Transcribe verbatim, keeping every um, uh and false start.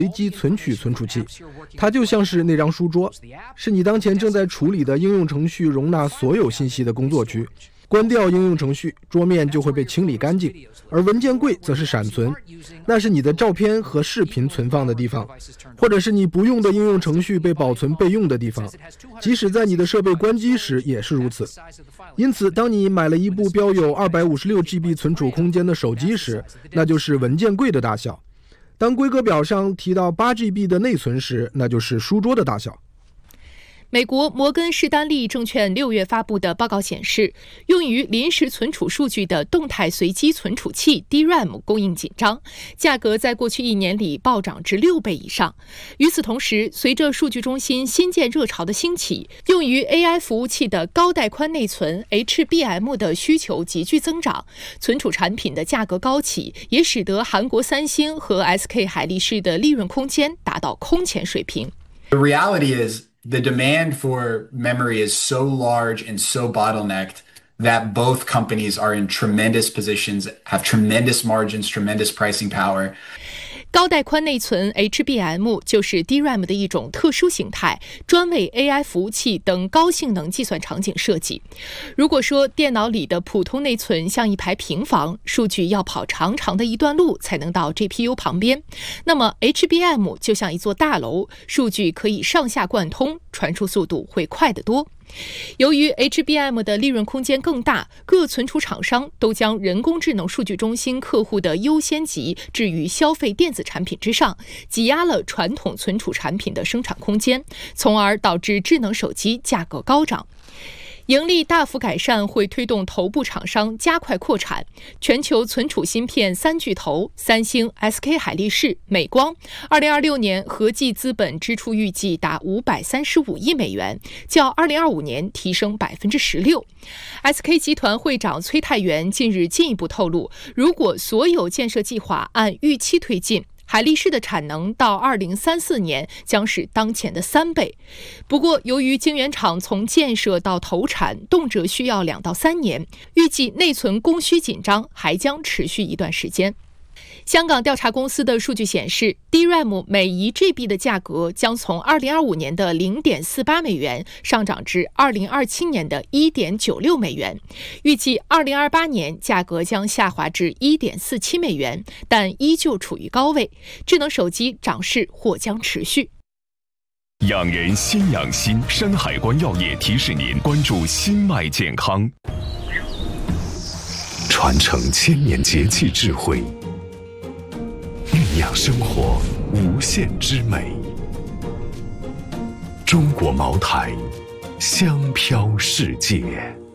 随机存取存储器，它就像是那张书桌，是你当前正在处理的应用程序容纳所有信息的工作区。关掉应用程序，桌面就会被清理干净，而文件柜则是闪存，那是你的照片和视频存放的地方，或者是你不用的应用程序被保存备用的地方，即使在你的设备关机时也是如此。因此，当你买了一部标有 二百五十六 G B 存储空间的手机时，那就是文件柜的大小；当规格表上提到 八 G B 的内存时，那就是书桌的大小。 美国摩根士丹利证券六月发布的报告显示，用于临时存储数据的动态随机存储器 D RAM 供应紧张，价格在过去一年里暴涨至六倍以上。与此同时，随着数据中心新建热潮的兴起，用于 A I 服务器的高带宽内存 H B M 的需求急剧增长，存储产品的价格高企，也使得韩国三星和 S K 海力士的利润空间达到空前水平。 The reality is the demand for memory is so large and so bottlenecked that both companies are in tremendous positions, have tremendous margins, tremendous pricing power. 高带宽内存 H B M 就是 D RAM 的一种特殊形态，专为 A I 服务器等高性能计算场景设计。如果说电脑里的普通内存像一排平房，数据要跑长长的一段路才能到 G P U 旁边，那么 H B M 就像一座大楼，数据可以上下贯通，传输速度会快得多。由于 H B M 的利润空间更大，各存储厂商都将人工智能数据中心客户的优先级置于消费电子产品之上，挤压了传统存储产品的生产空间，从而导致智能手机价格高涨。盈利大幅改善会推动头部厂商加快扩产，全球存储芯片三巨头三星、S K 海力士、美光，二零二六年合计资本支出预计达五百三十五亿美元，较二零二五年提升百分之十六。S K 集团会长崔泰元近日进一步透露，如果所有建设计划按预期推进，海力士的产能到二零三四年将是当前的三倍。不过，由于晶圆厂从建设到投产动辄需要两到三年，预计内存供需紧张还将持续一段时间。香港调查公司的数据显示 ，D RAM 每一 G B 的价格将从二零二五年的 零点四八美元上涨至二零二七年的 一点九六美元，预计二零二八年价格将下滑至 一点四七美元，但依旧处于高位。智能手机涨势或将持续。 养人先养心，山海关药业提示您关注心脉健康，传承千年节气智慧，酝酿生活无限之美。中国茅台，香飘世界。